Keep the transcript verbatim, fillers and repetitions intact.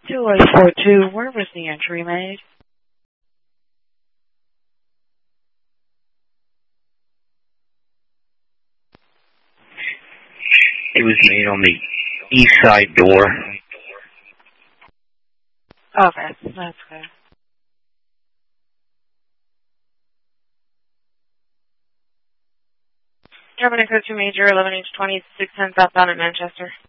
two eight four two, where was the entry made? It was made on the east side door. Okay, that's good. German and Coach two Major, eleven H twenty-six ten southbound at Manchester.